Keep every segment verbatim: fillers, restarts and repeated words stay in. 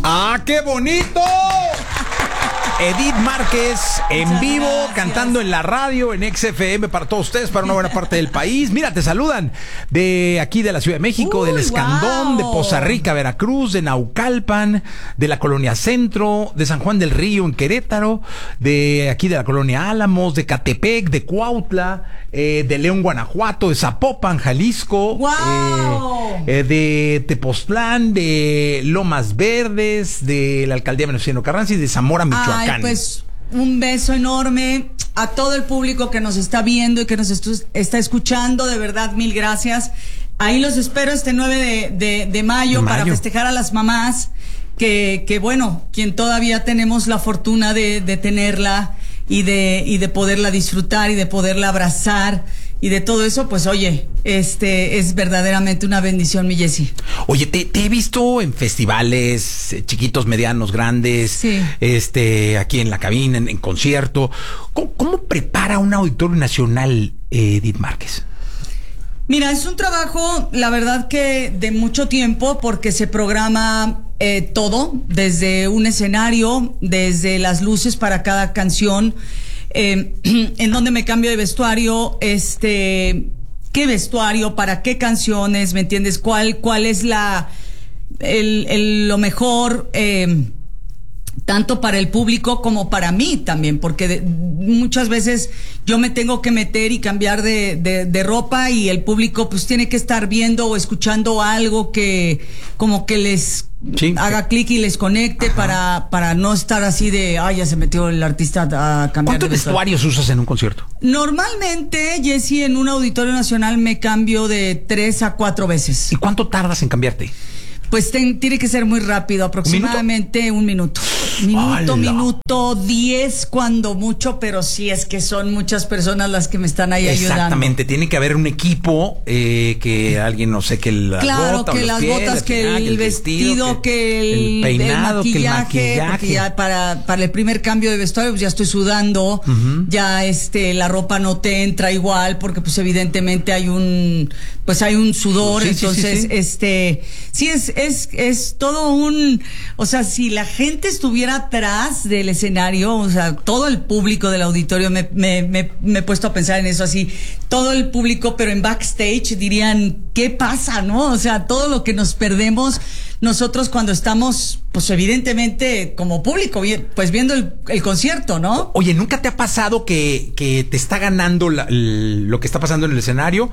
¡Ah, qué bonito! Edith Márquez en Muchas vivo, gracias. cantando en la radio, en X F M para todos ustedes, para una buena parte del país. Mira, te saludan de aquí de la Ciudad de México, Uy, del Escandón, wow. de Poza Rica, Veracruz, de Naucalpan, de la Colonia Centro, de San Juan del Río en Querétaro, de aquí de la Colonia Álamos, de Catepec, de Cuautla, eh, de León, Guanajuato, de Zapopan, Jalisco, Wow. eh, eh, de Tepoztlán, de Lomas Verdes, de la Alcaldía Venustiano Carranza y de Zamora, Michoacán. Ay, pues un beso enorme a todo el público que nos está viendo y que nos estu- está escuchando. De verdad, mil gracias. Ahí los espero este nueve de, de, de mayo De para mayo. festejar a las mamás. Que, que bueno, quien todavía tenemos la fortuna de, de tenerla y de, y de poderla disfrutar y de poderla abrazar y de todo eso, pues oye, este es verdaderamente una bendición, mi Jessy. Oye, te, te he visto en festivales, eh, chiquitos, medianos, grandes, Sí. este, aquí en la cabina, en, en concierto. ¿Cómo, cómo prepara un auditorio nacional, eh, Edith Márquez? Mira, es un trabajo, la verdad que de mucho tiempo, porque se programa eh, todo, desde un escenario, desde las luces para cada canción, eh, en donde me cambio de vestuario, este, qué vestuario, para qué canciones, ¿me entiendes? ¿Cuál, cuál es la, el, el- lo mejor? Eh, tanto para el público como para mí también, porque de, muchas veces yo me tengo que meter y cambiar de, de, de ropa y el público pues tiene que estar viendo o escuchando algo que como que les Sí. haga clic y les conecte para, para no estar así de, ay, ya se metió el artista a cambiar ¿Cuántos de vestuario. vestuarios usas en un concierto? Normalmente, Jessy, en un auditorio nacional me cambio de tres a cuatro veces. ¿Y cuánto tardas en cambiarte? Pues ten- tiene que ser muy rápido, aproximadamente un minuto. Minuto, ¡Hala! minuto, diez cuando mucho, pero sí es que son muchas personas las que me están ahí ayudando. Exactamente, tiene que haber un equipo, eh, que alguien, no sé, que las Claro, botas, que los las pies, botas, la que peinada, el vestido, que el, el peinado, el que el maquillaje, maquillaje. porque ya para, para el primer cambio de vestuario pues ya estoy sudando, ya este la ropa no te entra igual porque pues evidentemente hay un pues hay un sudor, Sí, sí, sí, entonces sí. este sí es es es todo un, o sea, si la gente estuviera atrás del escenario, o sea, todo el público del auditorio, me, me, me, me he puesto a pensar en eso así, todo el público, pero en backstage dirían, ¿qué pasa, no? O sea, todo lo que nos perdemos nosotros cuando estamos, pues evidentemente como público, vi- pues viendo el, el concierto, ¿no? Oye, ¿nunca te ha pasado que, que te está ganando la- el- lo que está pasando en el escenario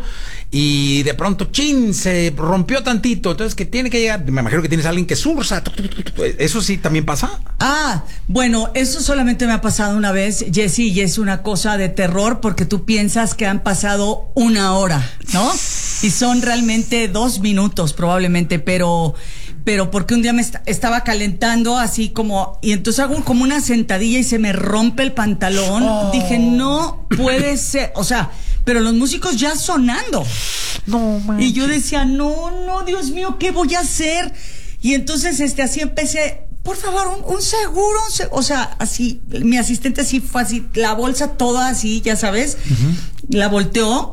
y de pronto, chin, se rompió tantito, entonces que tiene que llegar, me imagino que tienes a alguien que sursa, ¿eso sí también pasa? Ah, bueno, eso solamente me ha pasado una vez, Jessy, y es una cosa de terror porque tú piensas que han pasado una hora, ¿no? Y son realmente dos minutos probablemente, pero, pero porque un día me est- estaba calentando así como, y entonces hago como una sentadilla y se me rompe el pantalón. Oh. Dije, no puede ser, o sea, pero los músicos ya sonando. No, man. Y yo decía, no, no, Dios mío, ¿qué voy a hacer? Y entonces, este, así empecé, por favor, un, un seguro, un se- o sea, así, mi asistente así fue así, la bolsa toda así, ya sabes, la volteó,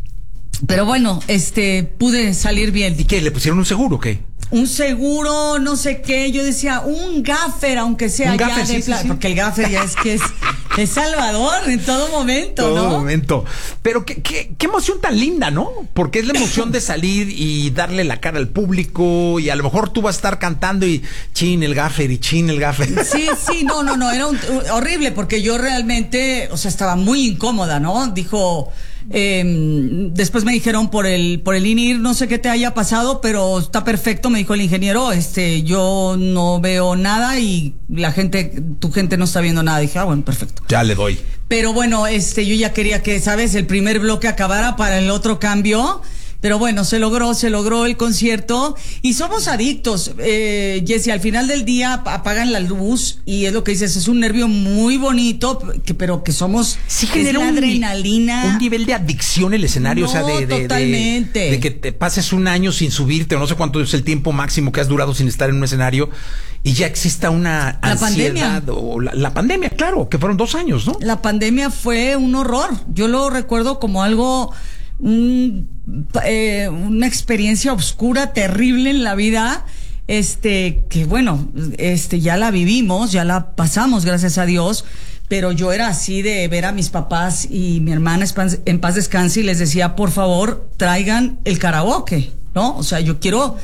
pero bueno, este, pude salir bien. ¿Y qué? ¿Le pusieron un seguro o qué? Un seguro, no sé qué, yo decía, un gaffer, aunque sea Un ya gaffer, de sí, sí, pla- sí. porque el gaffer ya es que es, es Salvador en todo momento, Todo ¿no? momento. Pero qué, qué, qué emoción tan linda, ¿no? Porque es la emoción de salir y darle la cara al público y a lo mejor tú vas a estar cantando y chin el gaffer y chin el gaffer. Sí, sí, no, no, no, era un- un- horrible porque yo realmente, o sea, estaba muy incómoda, ¿no? Dijo, eh, después me dijeron por el, por el I N I R, no sé qué te haya pasado, pero está perfecto, me dijo el ingeniero, este, yo no veo nada y la gente, tu gente no está viendo nada. Dije, ah, bueno, perfecto. Ya le doy. Pero bueno, este, yo ya quería que, ¿sabes? El primer bloque acabara para el otro cambio. Pero bueno, se logró, se logró el concierto y somos adictos, eh, Jessy, al final del día apagan la luz y es lo que dices, es un nervio muy bonito, que, pero que somos, Sí es genera la un, adrenalina. un nivel de adicción el escenario, No, o sea, de, de, de- totalmente. de que te pases un año sin subirte o no sé cuánto es el tiempo máximo que has durado sin estar en un escenario y ya exista una La ansiedad pandemia. o la, la pandemia, claro, que fueron dos años, ¿no? La pandemia fue un horror, yo lo recuerdo como algo, un, eh, una experiencia oscura, terrible en la vida. este, que bueno, este, ya la vivimos, ya la pasamos, gracias a Dios, pero yo era así de ver a mis papás y mi hermana en paz descanse y les decía, por favor, traigan el karaoke, ¿no? O sea, yo quiero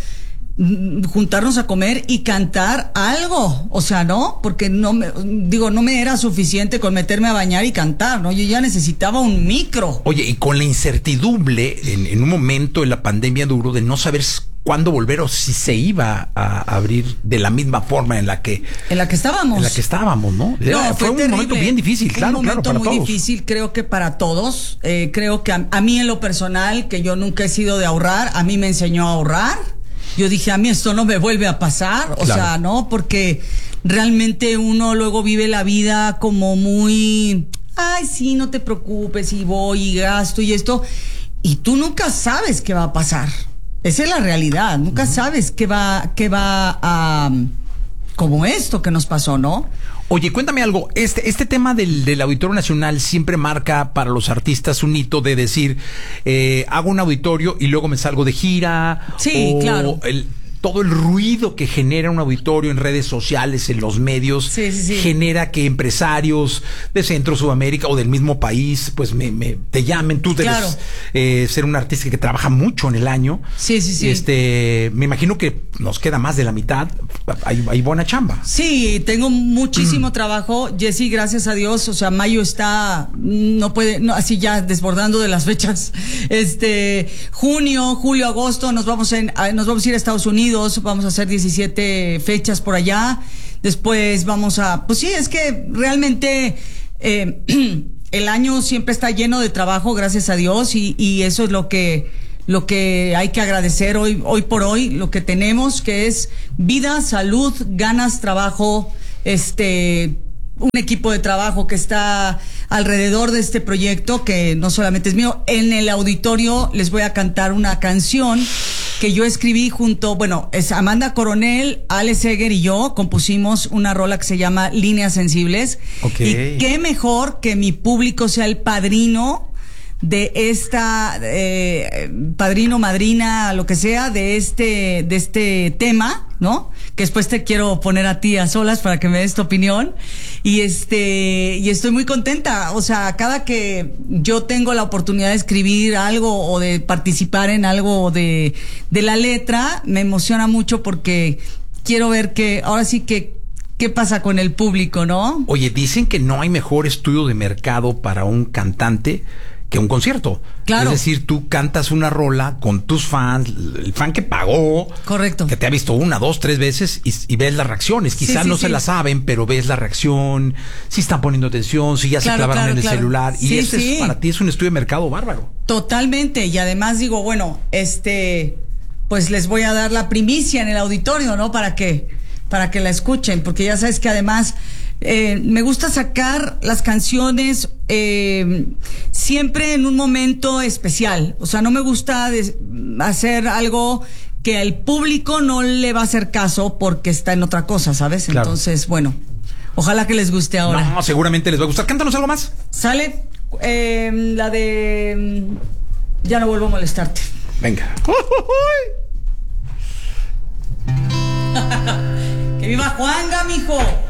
juntarnos a comer y cantar algo, o sea, ¿no? Porque no me, digo, no me era suficiente con meterme a bañar y cantar, ¿no? Yo ya necesitaba un micro. Oye, y con la incertidumbre en, en un momento en la pandemia duro de no saber cuándo volver o si se iba a abrir de la misma forma en la que en la que estábamos, en la que estábamos, ¿no? Era, no fue, fue un momento bien difícil, claro, un momento claro, para muy todos. difícil, creo que para todos. Eh, creo que a, a mí en lo personal, que yo nunca he sido de ahorrar, a mí me enseñó a ahorrar. Yo dije, a mí esto no me vuelve a pasar, o claro. sea, ¿no? Porque realmente uno luego vive la vida como muy, ay, sí, no te preocupes, y voy y gasto y esto, y tú nunca sabes qué va a pasar. Esa es la realidad, nunca uh-huh. sabes qué va, qué va a, como esto que nos pasó, ¿no? Oye, cuéntame algo, este, este tema del, del Auditorio Nacional siempre marca para los artistas un hito de decir, eh, hago un auditorio y luego me salgo de gira. Sí, o claro. El, todo el ruido que genera un auditorio en redes sociales, en los medios, sí, sí, sí. genera que empresarios de Centro, Sudamérica o del mismo país, pues me, me te llamen. Tú debes claro. eh, ser un artista que trabaja mucho en el año. Sí, sí, sí. Este, me imagino que nos queda más de la mitad. Hay, hay buena chamba. Sí, tengo muchísimo mm. trabajo, Jessy, gracias a Dios. O sea, mayo está, no puede, no, así ya desbordando de las fechas. Este, junio, julio, agosto, nos vamos en, a, nos vamos a ir a Estados Unidos. Vamos a hacer diecisiete fechas por allá. Después vamos a... Pues sí, es que realmente eh, el año siempre está lleno de trabajo, gracias a Dios, y, y eso es lo que, lo que hay que agradecer hoy, hoy por hoy, lo que tenemos, que es vida, salud, ganas, trabajo, este... un equipo de trabajo que está alrededor de este proyecto, que no solamente es mío. En el auditorio les voy a cantar una canción que yo escribí junto, bueno, es Amanda Coronel, Ale Seger y yo compusimos una rola que se llama Líneas Sensibles. Okay. Y qué mejor que mi público sea el padrino de esta, eh, padrino, madrina, lo que sea, de este, de este tema, ¿no? Que después te quiero poner a ti a solas para que me des tu opinión. Y este, y estoy muy contenta. O sea, cada que yo tengo la oportunidad de escribir algo o de participar en algo de, de la letra, me emociona mucho porque quiero ver que, ahora sí que, ¿qué pasa con el público, no? Oye, dicen que no hay mejor estudio de mercado para un cantante que un concierto. Claro. Es decir, tú cantas una rola con tus fans, el fan que pagó. Correcto. Que te ha visto una, dos, tres veces y, y ves las reacciones. Quizás sí, sí, no sí. se la saben, pero ves la reacción, si están poniendo atención, si ya claro, se clavaron claro, en el claro. celular. Y sí, ese sí. es, para ti es un estudio de mercado bárbaro. Totalmente. Y además digo, bueno, este, pues les voy a dar la primicia en el auditorio, ¿no? Para que, para que la escuchen, porque ya sabes que además Eh, me gusta sacar las canciones eh, siempre en un momento especial. O sea, no me gusta de, hacer algo que al público no le va a hacer caso porque está en otra cosa, ¿sabes? Claro. Entonces, bueno, ojalá que les guste ahora. No, seguramente les va a gustar. Cántanos algo más. ¿Sale? Eh, la de... Ya no vuelvo a molestarte. Venga. ¡Que viva Juanga, mijo!